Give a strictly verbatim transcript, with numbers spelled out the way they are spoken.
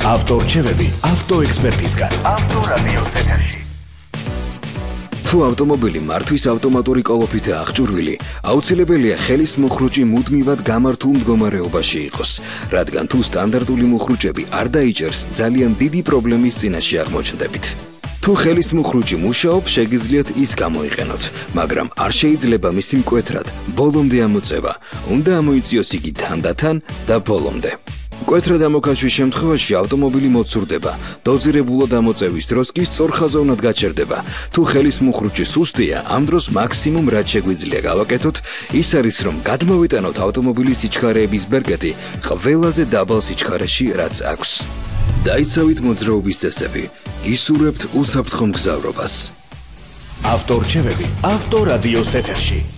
ავტორჩევები ავტოექსპერტისგან. ავტორადიოს ეთერში. თუ ავტომობილი მართვის ავტომატური კოლოფით აღჭურვილი, აუცილებელია ხელის მოხრუჭი მუდმივად გამართულ მდგომარეობაში იყოს, რადგან თუ სტანდარტული მოხრუჭები არ დაიჭერს, ძალიან დიდი პრობლემის წინაშე აღმოჩნდებით. თუ ხელის მოხრუჭი მუშაობს, შეგიძლიათ ის გამოიყენოთ, მაგრამ არ შეიძლება მისი მკვეთრად ბოლომდე ამოწევა. უნდა ამოიწიოს იგი თანდათან და ბოლომდე. მკვეთრად ამოქაჩვის შემთხვევაში ავტომობილი მოცურდება, დოზირებულად ამოწევის დროს კი სწორხაზოვნად გაჩერდება. თუ ხელის მოხრუჭი სუსტია, ამ დროს მაქსიმუმ რაც შეგვიძლია გავაკეთოთ, ის არის რომ გადმოვიტანოთ ავტომობილის სიჩქარეების ბერკეტი ყველაზე დაბალ სიჩქარეში, რაც აქვს. დაიცავით მოძრაობის წესები, გისურვებთ უსაფრთხო მგზავრობას. ავტორჩევები ავტორადიოს ეთერში.